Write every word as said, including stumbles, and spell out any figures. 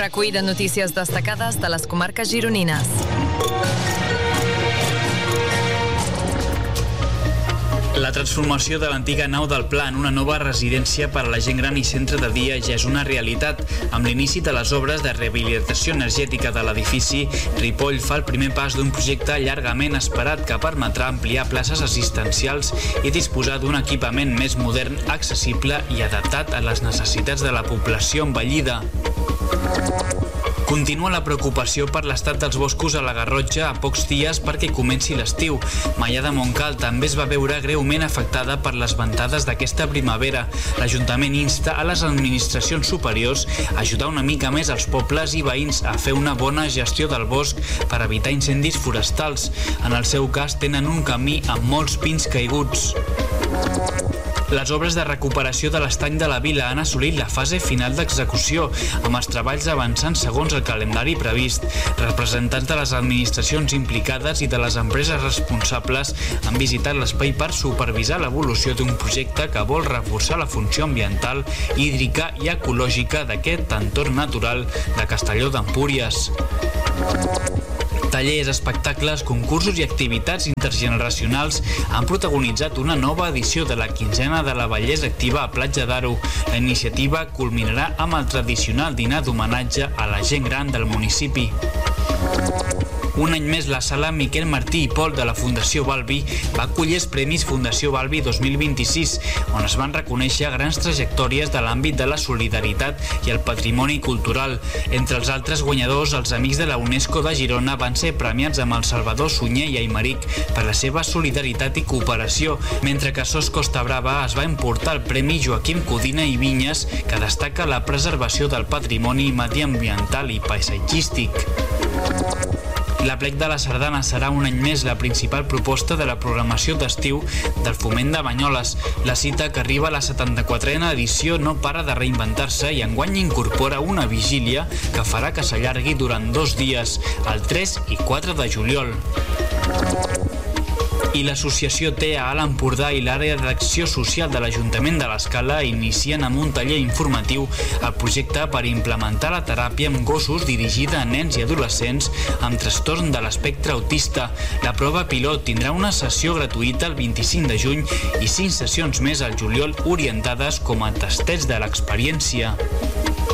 recull de notícies destacades de les comarques gironines. La transformació de l'antiga nau del Pla en una nova residència per a la gent gran i centre de dia ja és una realitat. Amb l'inici de les obres de rehabilitació energètica de l'edifici, Ripoll fa el primer pas d'un projecte llargament esperat que permetrà ampliar places assistencials i disposar d'un equipament més modern, accessible i adaptat a les necessitats de la població envellida. Continua la preocupació per l'estat dels boscos a la Garrotxa a pocs dies perquè comenci l'estiu. Maià de Montcal també es va veure greument afectada per les ventades d'aquesta primavera. L'Ajuntament insta a les administracions superiors a ajudar una mica més als pobles i veïns a fer una bona gestió del bosc per evitar incendis forestals. En el seu cas tenen un camí amb molts pins caiguts. Les obres de recuperació de l'estany de la Vila han assolit la fase final d'execució, amb els treballs avançant segons el calendari previst. Representants de les administracions implicades i de les empreses responsables han visitat l'espai per supervisar l'evolució d'un projecte que vol reforçar la funció ambiental, hídrica i ecològica d'aquest entorn natural de Castelló d'Empúries. Tallers, espectacles, concursos i activitats intergeneracionals han protagonitzat una nova edició de la quinzena de la Bellesa Activa a Platja d'Aro. La iniciativa culminarà amb el tradicional dinar d'homenatge a la gent gran del municipi. Un any més, la sala Miquel Martí i Pol de la Fundació Balbi va acollir els Premis Fundació Balbi dos mil vint-i-sis, on es van reconèixer grans trajectòries de l'àmbit de la solidaritat i el patrimoni cultural. Entre els altres guanyadors, els Amics de la UNESCO de Girona van ser premiats amb el Salvador Sunyer i Aymeric per la seva solidaritat i cooperació, mentre que Sos Costa Brava es va emportar el Premi Joaquim Codina i Vinyes, que destaca la preservació del patrimoni mediambiental i paisatgístic. L'Aplec de la Sardana serà un any més la principal proposta de la programació d'estiu del Foment de Banyoles. La cita, que arriba a la setanta-quatrena edició, no para de reinventar-se i enguany incorpora una vigília que farà que s'allargui durant dos dies, el tres i quatre de juliol. I l'associació T E A a l'Empordà i l'àrea d'acció social de l'Ajuntament de l'Escala inicien amb un taller informatiu el projecte per implementar la teràpia amb gossos dirigida a nens i adolescents amb trastorn de l'espectre autista. La prova pilot tindrà una sessió gratuïta el vint-i-cinc de juny i cinc sessions més al juliol orientades com a tastets de l'experiència.